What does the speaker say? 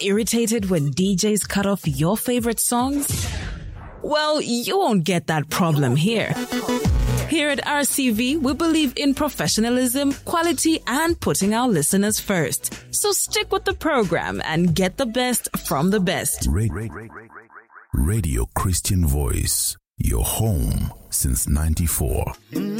irritated when DJs cut off your favorite songs? Well, you won't get that problem here. Here at RCV, we believe in professionalism, quality, and putting our listeners first. So stick with the program and get the best from the best. Radio Christian Voice, your home since 94.